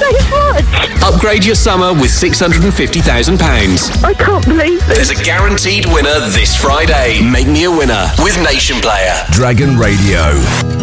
so much. Upgrade your summer with £650,000. I can't believe it. There's a guaranteed winner this Friday. Make me a winner with Nation Player. Dragon Radio.